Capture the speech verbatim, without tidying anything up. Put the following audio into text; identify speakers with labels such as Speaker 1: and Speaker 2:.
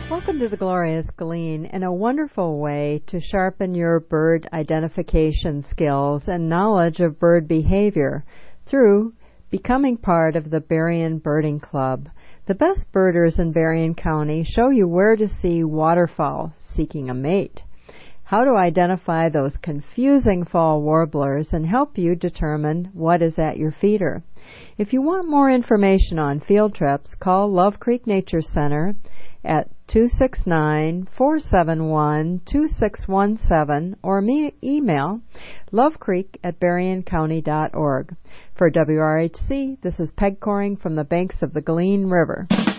Speaker 1: Welcome to the Glorious Glean, and a wonderful way to sharpen your bird identification skills and knowledge of bird behavior through becoming part of the Berrien Birding Club. The best birders in Berrien County show you where to see waterfowl seeking a mate, how to identify those confusing fall warblers, and help you determine what is at your feeder. If you want more information on field trips, call Love Creek Nature Center at two six nine, four seven one, two six one seven or me email lovecreek at berrien county dot org. For W R H C, this is Peg Coring from the banks of the Glean River.